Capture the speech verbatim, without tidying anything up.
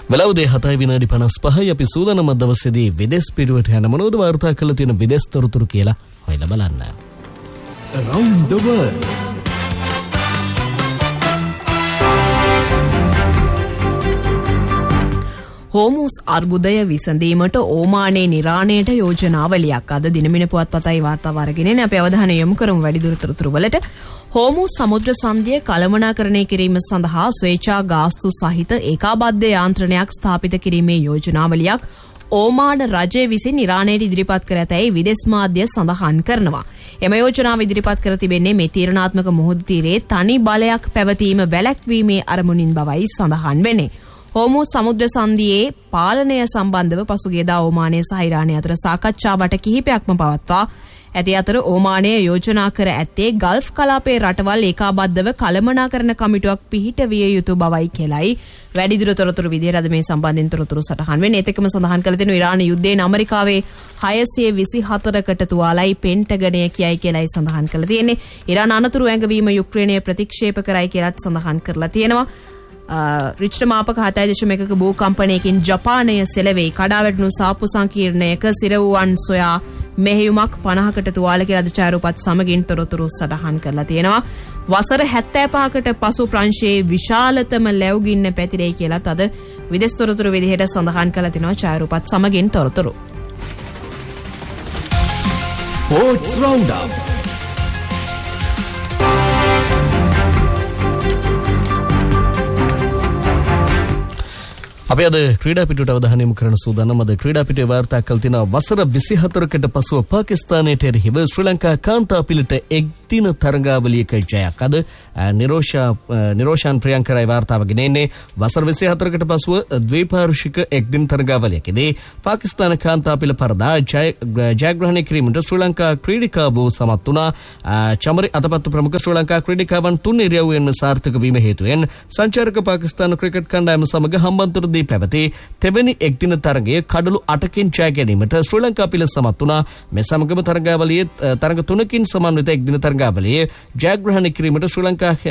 වෙලාව හතයි විනාඩි පනස් පහයි අපි සූදානම් දවසේදී විදේශ පිරුවට යන මොනවද වාර්තා කළ තියෙන විදේශ තොරතුරු කියලා හොයලා බලන්න. Around the world. හෝමුස් අර්බුදය විසඳීමට ඕමානයේ නිරාණයට යෝජනාවලියක් අද දිනමින පුවත්පතයි වාර්තාව අරගෙන ඉන්නේ. අපි අවධානය යොමු කරමු වැඩිදුර තොරතුරු වලට. හෝමුස් සමුද්‍ර සන්ධිය කළමනාකරණය කිරීම සඳහා ස්වේච්ඡා ගාස්තු සහිත ඒකාබද්ධ යාන්ත්‍රණයක් ස්ථාපිත කිරීමේ යෝජනාවලියක් ඕමාන රජය විසින් ඉරානයට ඉදිරිපත් කර ඇතැයි විදේශ මාධ්‍ය සඳහන් කරනවා. එම යෝජනාව ඉදිරිපත් කර තිබෙන්නේ මේ තීරණාත්මක මුහුදු තීරයේ තනි බලයක් පැවතීම වැළැක්වීමේ අරමුණින් බවයි සඳහන් වෙන්නේ. හෝමුස් සමුද්‍ර සන්ධියේ පාලනය සම්බන්ධව පසුගියදා ඕමානය සහ ඉරානය අතර සාකච්ඡාවට කිහිපයක්ම පවත්වා ඇති අතර ඕමානය යෝජනා කර ඇත්තේ ගල්ෆ් කලාපයේ රටවල් ඒකාබද්ධව කළමනාකරණ කමිටුවක් පිහිටවිය යුතු බවයි කියලයි වැඩිදුර තොරතුරු විදිහට අද මේ සම්බන්ධයෙන් තොරතුරු සටහන් වෙන්නේ. ඒත් එක්කම සඳහන් කළ තියෙනවා ඉරාන යුද්ධයෙන් ඇමරිකාවේ හයසිය විසිහතරකට තුවාලයි පෙන්ටගනය කියයි කියලයි සඳහන් කළ තියෙන්නේ. ඉරාන අනතුරු ඇඟවීම යුක්‍රේනය ප්‍රතික්ෂේප කරයි කියලාත් සඳහන් කරලා තියෙනවා. රිච්ටර් මාපක හතයි දශම එකක භූකම්පනයකින් ජපානය සෙලවෙයි. කඩාවැටුණු සාප්පු සංකීර්ණයක සිරවුවන් සොයා මෙහෙයුමක් පනහකට තුවාල කියලා අද ඡායාරූපත් සමගින් තොරතුරු සටහන් කරලා තියෙනවා. වසර හැත්තෑ පහකට පසු ප්‍රංශයේ විශාලතම ලැබුගින්න පැතිරෙයි කියලාත් අද විදේශ තොරතුරු විදිහට සඳහන් කරලා තිනවා ඡායාරූපත් සමගින් තොරතුරු. Sports Roundup. අපි අද ක්‍රීඩා පිටුවට අවධානය යොමු කරන සූදානම්. අද ක්‍රීඩා පිටුවේ වාර්තා කළ තියෙනවා වසර විසිහතරකට පසුව පාකිස්තානයට එරෙහිව ශ්‍රී ලංකා කාන්තා පිළිට එක් දින තරඟාවලියක ජයක්. අද නිරෝෂා නිරෝෂාන් ප්‍රියංකරයි වාර්තාව ගෙන එන්නේ. වසර විසිහතරකට පසුව ද්විපාර්ශ්වික එක් දින තරඟාවලියකදී පාකිස්තාන කාන්තා පිළ පරදා ජයග්‍රහණය කිරීමට ශ්‍රී ලංකා ක්‍රීඩිකාවෝ සමත් වුණා. චමරි අතපත්තු ප්‍රමුඛ ශ්‍රී ලංකා ක්‍රීඩිකාවන් තුන් ඉරියව්වෙන්ම සාර්ථක වීම හේතුවෙන් සංචාරක පාකිස්තාන ක්‍රිකට් කණ්ඩායම සමග හම්බන්තොට පැවති තෙවැනි එක්දින තරගයේ කඩලු අටකින් ජය ගැනීමට ශ්‍රී ලංකා පිළ සමත් වුණා. මේ සමගම තරගාවලියේ තරග තුනකින් සමන්විත එක්දින තරගාවලියේ ජයග්‍රහණය කිරීමට ශ්‍රී ලංකා